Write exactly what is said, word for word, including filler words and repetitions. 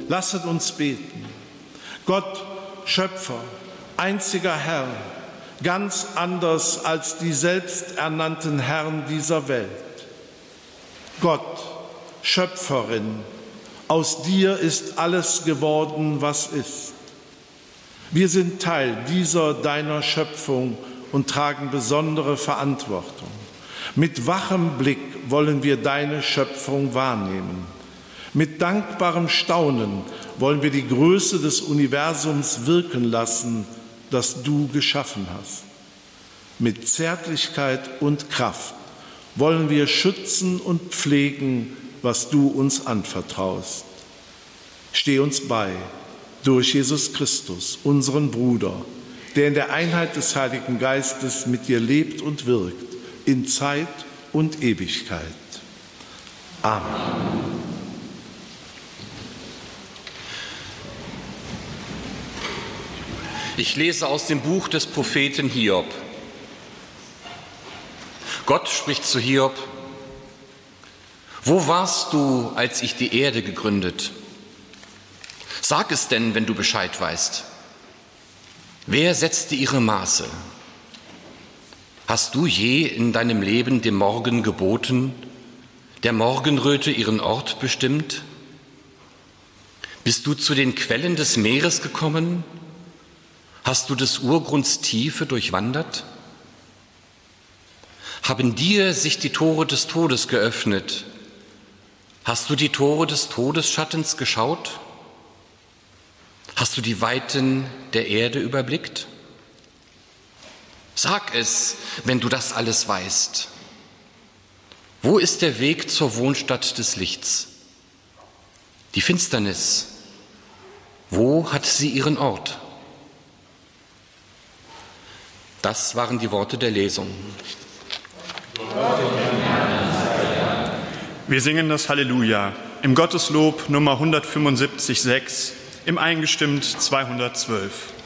lasset uns beten. Gott, Schöpfer, einziger Herr, ganz anders als die selbsternannten Herren dieser Welt. Gott, Schöpferin, aus dir ist alles geworden, was ist. Wir sind Teil dieser deiner Schöpfung und tragen besondere Verantwortung. Mit wachem Blick wollen wir deine Schöpfung wahrnehmen. Mit dankbarem Staunen wollen wir die Größe des Universums wirken lassen, das du geschaffen hast. Mit Zärtlichkeit und Kraft wollen wir schützen und pflegen, was du uns anvertraust. Steh uns bei durch Jesus Christus, unseren Bruder, der in der Einheit des Heiligen Geistes mit dir lebt und wirkt, in Zeit und Ewigkeit. Amen. Ich lese aus dem Buch des Propheten Hiob. Gott spricht zu Hiob: Wo warst du, als ich die Erde gegründet? Sag es denn, wenn du Bescheid weißt. Wer setzte ihre Maße? Hast du je in deinem Leben dem Morgen geboten, der Morgenröte ihren Ort bestimmt? Bist du zu den Quellen des Meeres gekommen? Hast du des Urgrunds Tiefe durchwandert? Haben dir sich die Tore des Todes geöffnet? Hast du die Tore des Todesschattens geschaut? Hast du die Weiten der Erde überblickt? Sag es, wenn du das alles weißt. Wo ist der Weg zur Wohnstatt des Lichts? Die Finsternis, wo hat sie ihren Ort? Das waren die Worte der Lesung. Wir singen das Halleluja im Gotteslob Nummer hundertfünfundsiebzig Komma sechs, im eingestimmt zweihundertzwölf.